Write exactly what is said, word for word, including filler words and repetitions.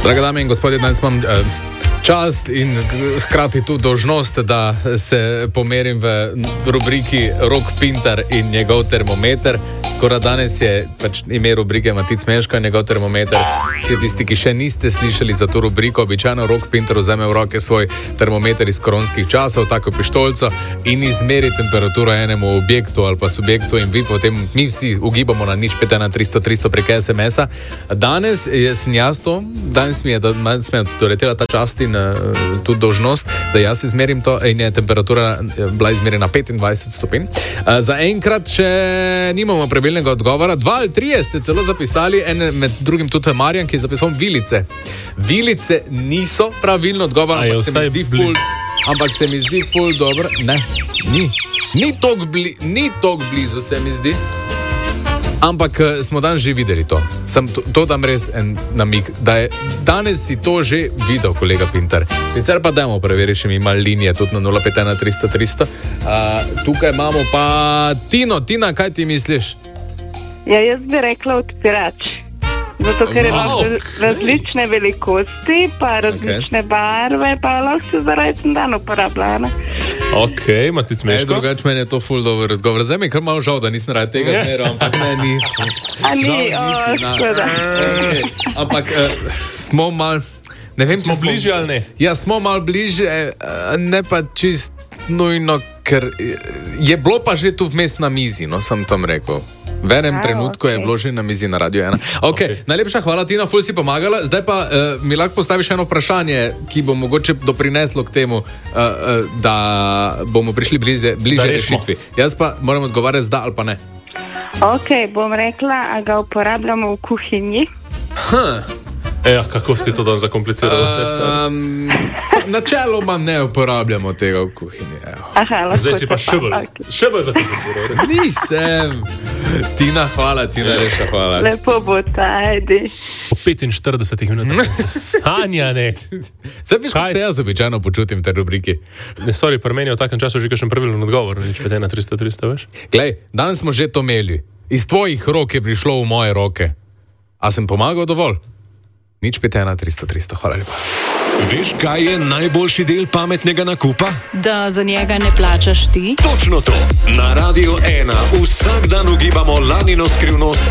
Drage dame in gospodje, danes imam eh, čast in hkrati tudi dolžnost, da se pomerim v rubriki Rok Pintar in njegov termometer. Skoro danes je pač ime rubrike Matic Meško in njegov termometer. Vsi tisti, ki še niste slišali za to rubriko, običajno Rok Pintar vzame v roke svoj termometer iz koronskih časov, tako pištolco, in izmeri temperaturo enemu objektu ali pa subjektu in vi potem, mi vsi ugibamo na nič pet ena tristo tristo prek es em esa. Danes sem jaz to, danes mi je, danes mi je doletela ta čast in uh, tudi dolžnost, da jaz izmerim to in je temperatura bila izmerjena petindvajset stopinj. Uh, za enkrat še nimamo pravilnega odgovora. Dva ali trije ste celo zapisali, en med drugim tudi Marjan, ki je zapisal vilice. Vilice niso pravilno odgovor, ampak se mi zdi ful, ampak se mi zdi ful dobro. Ne, ni. Ni tok, bli, ni tok blizu, se mi zdi. Ampak smo danes že videli to. Sam to, to dam res en namig, da je danes si to že videl, kolega Pintar. Sicer pa dajmo preveriti, če mi ima linije tudi na nula pet ena tristo tristo. Uh, tukaj imamo pa Tino. Tina, kaj ti misliš? Ja, jaz bi rekla odpirač. Zato, ker ima wow, okay. različne velikosti, pa različne okay. barve, pa lahko se za rečen dan uporablja, ne? Ok, Matic Meško. Drugač meni je to ful dober razgovor. Zdaj mi je kar malo žal, da nisem rad tega yeah. smeru, ampak ne, ni. A ni, o, škoda. Okay. Ampak uh, smo mal, ne vem, smo bližje ali ne? Ja, smo mal bližje, uh, ne pa čist nujno, ker je bilo pa že tu vmes na mizi, no, sem tam rekel. V enem ah, trenutku okay. je bilo že na mizi na Radio ena. Okay, okay. Najlepša hvala, Tina, ful si pomagala. Zdaj pa uh, mi lahko postaviš eno vprašanje, ki bo mogoče doprineslo k temu, uh, uh, da bomo prišli bliže, bliže rešitvi. Jaz pa moram odgovarjati da ali pa ne. Ok, bom rekla, a ga uporabljamo v kuhinji. Huh. Ja, kako si to dan zakompliciralo vse stvari? Um, načeloma ne uporabljamo tega v kuhinji. Aha, zdaj si pa še bolj, okay. še bolj zakompliciralo. Nisem. Tina, hvala, Tina, reša, hvala. Lepo bo, tajdi. Po petinštiridesetih minutah se sanja, ne. Zdaj viš, kako se jaz običajno počutim v tej rubriki. Ne, sorry, pri meni je v takem času že kakšen pravilen odgovor, nič pet ena tristo tristo, veš? Glej, danes smo že to imeli. Iz tvojih rok je prišlo v moje roke. A sem pomagal dovolj? Nič pet ena tristo tristo, hvala lepa. Veš, kaj je najboljši del pametnega nakupa? Da za njega ne plačaš ti. Točno to. Na Radio ena vsak dan ugibamo lanino skrivnost